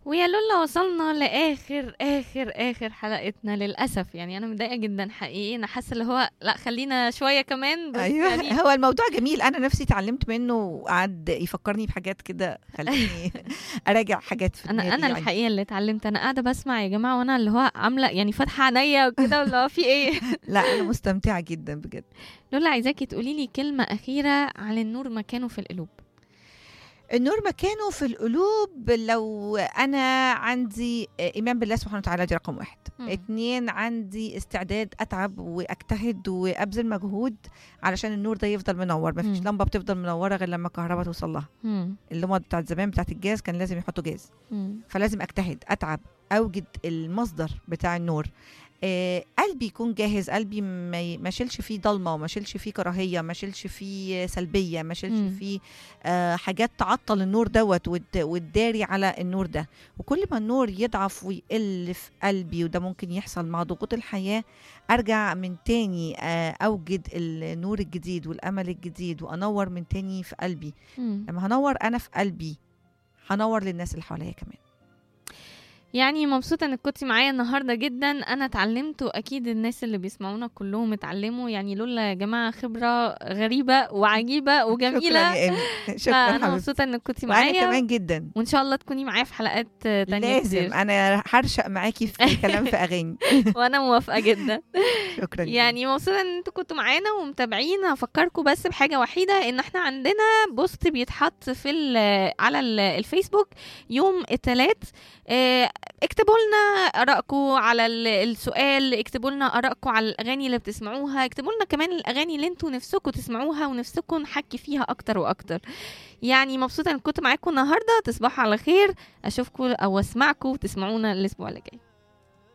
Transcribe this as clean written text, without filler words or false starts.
ويا لولا وصلنا لاخر اخر اخر حلقتنا للاسف. يعني انا متضايقه جدا حقيقي، انا حاسه اللي هو لا خلينا شويه كمان بس ايوه يعني. هو الموضوع جميل، انا نفسي اتعلمت منه وقعد يفكرني بحاجات كده خليني اراجع حاجات في انا دماغي يعني. الحقيقه اللي اتعلمت، انا قاعده بسمع يا جماعه وانا اللي هو عامله يعني فاتحه عينيا وكده اللي هو في ايه. لا انا مستمتعه جدا بجد. لولا عايزاكي تقولي لي كلمه اخيره عن النور مكانه في القلوب. النور مكانه في القلوب، لو انا عندي ايمان بالله سبحانه وتعالى دي رقم واحد. مم. 2 عندي استعداد اتعب واجتهد وابذل مجهود علشان النور ده يفضل منور. مفيش مم. لمبه بتفضل منوره غير لما الكهرباء توصل لها. اللمبه بتاعت زمان بتاعت الجاز كان لازم يحطوا جاز، فلازم اجتهد اتعب اوجد المصدر بتاع النور. قلبي يكون جاهز، قلبي ما شيلش فيه ضلمه وما شيلش فيه كراهيه، ما شيلش فيه سلبيه، ما شيلش فيه حاجات تعطل النور دوت وتداري على النور ده. وكل ما النور يضعف ويقل في قلبي، وده ممكن يحصل مع ضغوط الحياه، ارجع من تاني اوجد النور الجديد والامل الجديد وانور من تاني في قلبي. لما هنور انا في قلبي هنور للناس اللي حواليا كمان. يعني مبسوطة انك كنتي معايا النهاردة جدا، انا اتعلمت واكيد الناس اللي بيسمعونا كلهم اتعلموا. يعني لولا يا جماعة خبرة غريبة وعجيبة وجميلة. شكرا يا إيمي، شكرا انا حبيبتي. مبسوطة انك كنتي وانا معايا، كمان جدا. وان شاء الله تكوني معايا في حلقات تانية لازم كتير. انا هرشق معاكي في كلام في اغاني. وانا موافقة جدا. شكرا. يعني مبسوطة ان انتوا كنتوا معانا ومتابعين. هفكركم بس بحاجة وحيدة، ان احنا عندنا بوست بيتحط في على الفيسبوك يوم الثلاث. اكتبوا لنا ارائكم على السؤال، اكتبوا لنا ارائكم على الاغاني اللي بتسمعوها، اكتبوا لنا كمان الاغاني اللي انتوا نفسكم تسمعوها ونفسكم نحكي فيها اكتر واكتر. يعني مبسوطة ان كنت معاكم النهاردة. تصبحوا على خير، اشوفكم او اسمعكم وتسمعونا الاسبوع اللي جاي.